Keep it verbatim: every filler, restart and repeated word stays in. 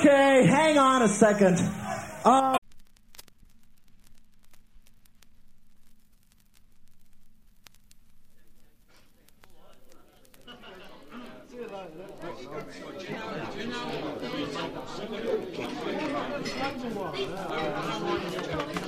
Okay, hang on a second. Uh Thank you.